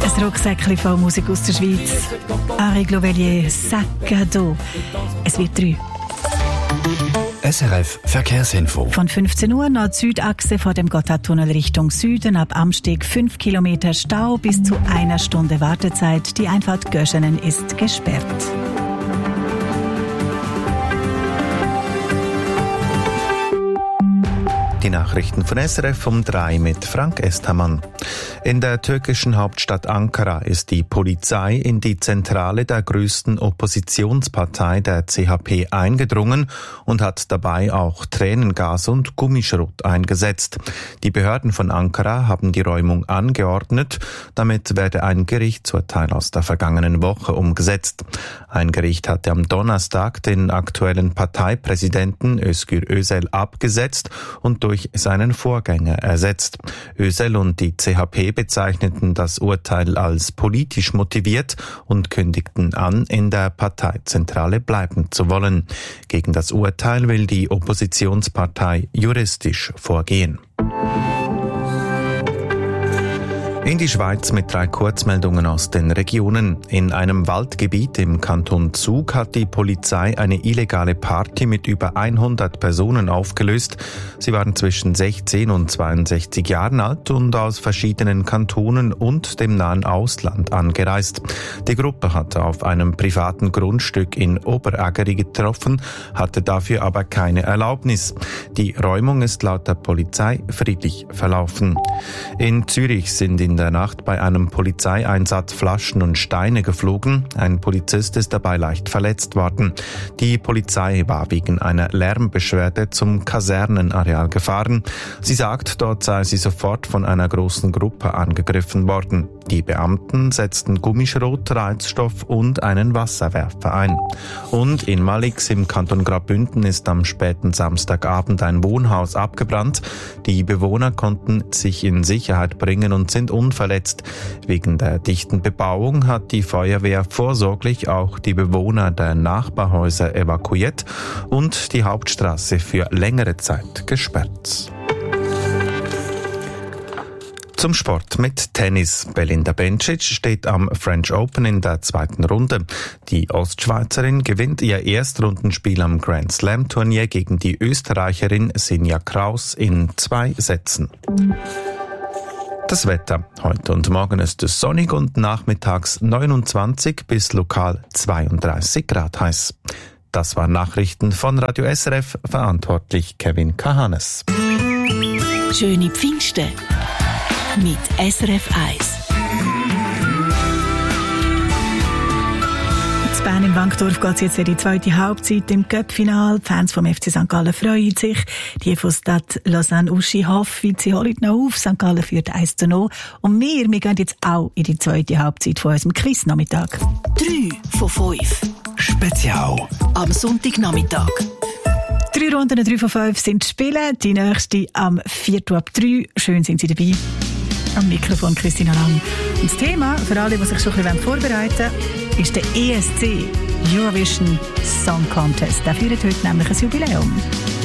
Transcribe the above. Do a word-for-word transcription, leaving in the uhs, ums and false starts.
Ein Rucksäckchen voll Musik aus der Schweiz. Henri Glovellier, Sac à dos. Es wird drei. S R F Verkehrsinfo. Von fünfzehn Uhr Nord-Süd-Achse vor dem Gotthardtunnel Richtung Süden ab Amsteg fünf Kilometer Stau bis zu einer Stunde Wartezeit. Die Einfahrt Göschenen ist gesperrt. Die Nachrichten von S R F um drei mit Frank Estamann. In der türkischen Hauptstadt Ankara ist die Polizei in die Zentrale der größten Oppositionspartei, der C H P, eingedrungen und hat dabei auch Tränengas und Gummischrot eingesetzt. Die Behörden von Ankara haben die Räumung angeordnet. Damit werde ein Gerichtsurteil aus der vergangenen Woche umgesetzt. Ein Gericht hatte am Donnerstag den aktuellen Parteipräsidenten Özgür Özel abgesetzt und durch seinen Vorgänger ersetzt. Özel und die C H P bezeichneten das Urteil als politisch motiviert und kündigten an, in der Parteizentrale bleiben zu wollen. Gegen das Urteil will die Oppositionspartei juristisch vorgehen. In die Schweiz mit drei Kurzmeldungen aus den Regionen. In einem Waldgebiet im Kanton Zug hat die Polizei eine illegale Party mit über hundert Personen aufgelöst. Sie waren zwischen sechzehn und zweiundsechzig Jahren alt und aus verschiedenen Kantonen und dem nahen Ausland angereist. Die Gruppe hatte auf einem privaten Grundstück in Oberägeri getroffen, hatte dafür aber keine Erlaubnis. Die Räumung ist laut der Polizei friedlich verlaufen. In Zürich sind in der Nacht bei einem Polizeieinsatz Flaschen und Steine geflogen. Ein Polizist ist dabei leicht verletzt worden. Die Polizei war wegen einer Lärmbeschwerde zum Kasernenareal gefahren. Sie sagt, dort sei sie sofort von einer großen Gruppe angegriffen worden. Die Beamten setzten Gummischrot, Reizstoff und einen Wasserwerfer ein. Und in Malix im Kanton Graubünden ist am späten Samstagabend ein Wohnhaus abgebrannt. Die Bewohner konnten sich in Sicherheit bringen und sind unverletzt. Wegen der dichten Bebauung hat die Feuerwehr vorsorglich auch die Bewohner der Nachbarhäuser evakuiert und die Hauptstraße für längere Zeit gesperrt. Zum Sport mit Tennis. Belinda Bencic steht am French Open in der zweiten Runde. Die Ostschweizerin gewinnt ihr Erstrundenspiel am Grand Slam Turnier gegen die Österreicherin Sinja Kraus in zwei Sätzen. Das Wetter. Heute und morgen ist es sonnig und nachmittags neunundzwanzig bis lokal zweiunddreißig Grad heiß. Das waren Nachrichten von Radio S R F, verantwortlich Kevin Kahanes. Schöne Pfingsten mit S R F eins. In Bern im Wankdorf geht es jetzt in die zweite Halbzeit im Cup-Final. Die Fans vom F C Sankt Gallen freuen sich. Die von Stade Lausanne-Uschi hoffen, sie holen noch auf. Sankt Gallen führt eins zu null. Und wir, wir gehen jetzt auch in die zweite Halbzeit von unserem Quiz-Nachmittag. Drei von fünf. Spezial. Am Sonntagnachmittag. Drei Runden, drei von fünf sind zu spielen. Die nächste am viertel ab drei. Schön sind Sie dabei. Am Mikrofon Christina Lang. Und das Thema, für alle, die sich schon ein bisschen vorbereiten wollen, ist der E S C Eurovision Song Contest. Der feiert heute nämlich ein Jubiläum.